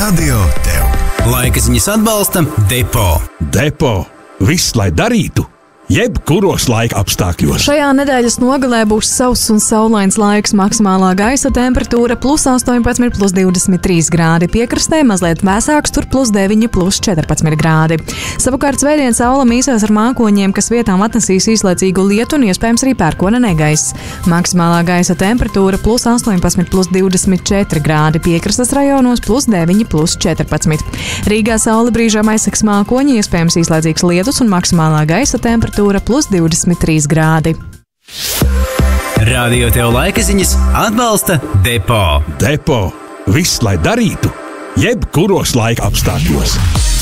Radio tev. Laika ziņas atbalsta Depo. Depo. Viss, lai darītu. Jebkuros laika apstākļos. Šajā nedēļas nogalē būs sauss un saulains laiks, maksimālā gaisa temperatūra +18, +23 grādi. Piekrastē mazliet vēsāks, tur +9, +14 grādi. Savukārt svētdien saula mīsās ar mākoņiem, kas vietām atnesīs īslaicīgu lietu un iespējams arī pērkona negaiss. Maksimālā gaisa temperatūra +18, +24 grādi. Piekrastes rajonos +9, +14. Rīgā saula brīžām aizseks mākoņi, iespējams īslaicīgs lietus un maksimālā gaisa temperatūra +23 grādi. Radio tev laika ziņas atbalsta Depo. Depo. Viss, lai darītu. Jebkuros laika apstākļos.